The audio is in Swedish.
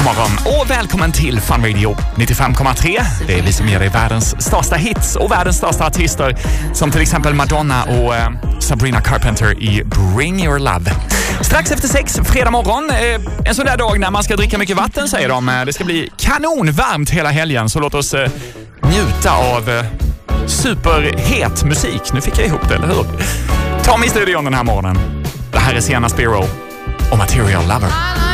morgon och välkommen till Fun Radio 95,3. Det är vi som ger dig världens största hits och världens största artister som till exempel Madonna och Sabrina Carpenter i Bring Your Love. Strax efter 6, fredag morgon, en sån där dag när man ska dricka mycket vatten säger de. Det ska bli kanonvarmt hela helgen, så låt oss njuta av superhet musik. Nu fick jag ihop det, eller hur? Ta mig i studion den här morgonen. Det här är Sienna Spiro och Material Lover.